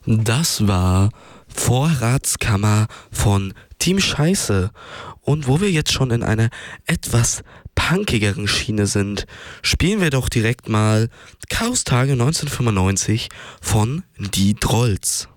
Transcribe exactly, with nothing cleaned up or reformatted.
Das war Vorratskammer von Team Scheiße. Und wo wir jetzt schon in einer etwas punkigeren Schiene sind, spielen wir doch direkt mal Chaos Tage neunzehnhundertfünfundneunzig von Die Drolls.